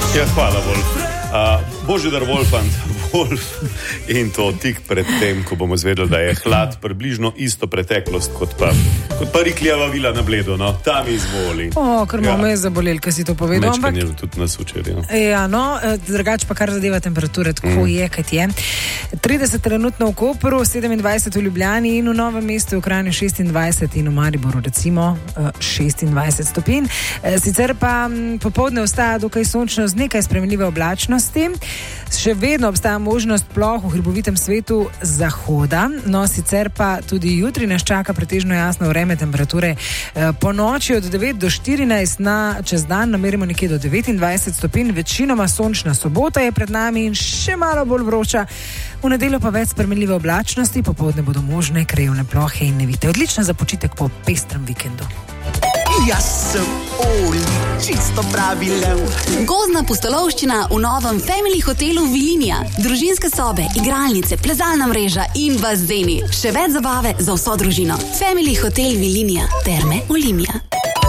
Ja, hvala, Wolf. Božidar Wolfant, Wolf. In to tik pred tem, ko bomo zvedeli, da je hlad približno isto preteklost kot pa Riklijeva vila na Bledu, no, tam izvoli. Ker imamo me zaboleli, kaj si to povedal. Mečkan je tudi nas včeraj. Ja, no, drugače pa kar zadeva temperature, tako je, kaj je. 30 trenutno v Kopru, 27 v Ljubljani in v Novem mestu v Kranju 26 in v Mariboru recimo 26 stopinj. Sicer pa popoldne ostaja dokaj sončno z nekaj spremenljive oblačnosti. Še vedno obstaja možnost ploh v hribovitem svetu zahoda, no sicer pa tudi jutri nas čaka pretežno jasno vreme, temperature po noči od 9 do 14, čez dan namerimo nekje do 29 stopinj, večinoma sončna sobota je pred nami in še malo bolj vroča. V nedeljo pa več spremenljive oblačnosti, popoldne bodo možne krajevne plohe in nevihte. Odlična za počitek po pestrem vikendu. Jaz sem Oli, čisto pravi lev. Gozdna pustolovščina v novem Family hotelu Vilinija. Družinske sobe, igralnice, plezalna mreža in bazeni. Še več zabave za vso družino. Family hotel Vilinija, Terme Olimia.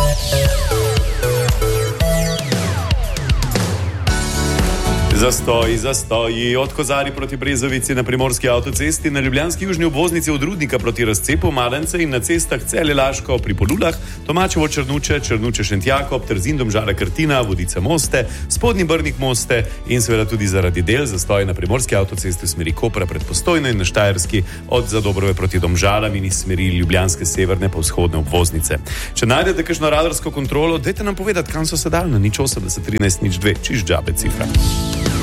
Zastoji od Kozari proti Brezovici na primorski avtocesti, na ljubljanski južni obvoznici od Rudnika proti Razcepu, Malence in na cestah Celje-Laško pri Polulah, Tomačevo Črnuče, Črnuče Šentjakov, Trzin Domžale Krtina, Vodice Moste, Spodnji Brnik Moste in seveda tudi zaradi del zastoji na primorski avtocesti v smeri Kopra pred Postojno in na Štajerski od Zadobrove proti Domžalam in iz smeri ljubljanske severne pa vzhodne obvoznice. Če najdete kakšno radarsko kontrolo, dajte nam povedati, kam so se dali na 080 13 02, čiž džabe cifra.